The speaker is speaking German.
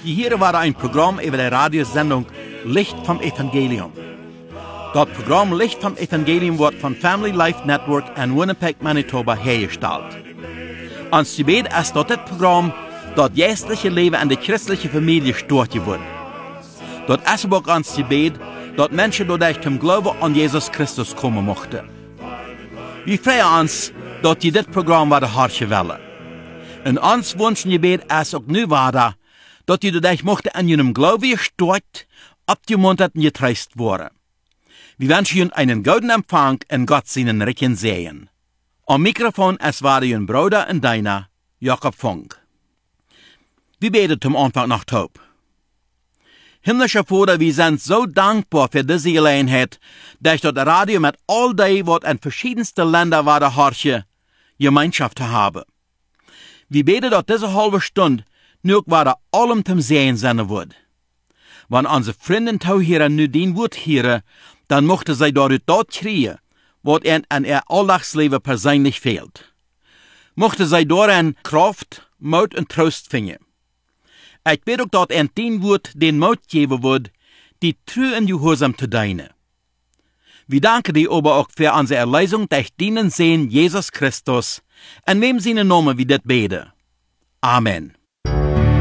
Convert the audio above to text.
Hier war ein Programm über die Radiosendung Licht vom Evangelium. Das Programm Licht vom Evangelium wird von Family Life Network in Winnipeg, Manitoba hergestellt. Ons Gebet ist dat dit Programm das geestliche Leben in der christlichen Familie stört wird. Das ist auch ons Gebet, dass Menschen dadurch zum Glauben an Jesus Christus kommen mochten. Wir freuen uns, dass die das Programm werden hartje willen. Und ons Wunschgebet ist auch nu weiter, dass die dadurch mochten an ihrem Glauben gestärkt, abgemuntert und getröstet worden. Wir wünschen Ihnen einen guten Empfang und Gott seinen Recken sehen. Am Mikrofon es war Ihr Bruder und deiner, Jakob Funk. Wir beten zum Anfang nach Taub. Himmlischer Vater, wir sind so dankbar für diese Gelegenheit, dass das Radio mit all dem, was in verschiedensten Ländern war, hartje, Gemeinschaft haben. Wir beten, dass diese halbe Stunde nur war allem zum Sehen sein wird. Wenn unsere Freunde hier nu den Wort hören, dann mochte sie dort kriegen, was ihnen an ihr Alltagsleben persönlich fehlt. Mochte sie darin Kraft, Mut und Trost finden. Ich bete auch, dass ihnen den Wort den Mut geben wird, die treu und gehorsam zu dienen. Wir danken dir aber auch für unsere Erlösung durch deinen Sohn Jesus Christus, in wem seinen Namen wir das beten. Amen.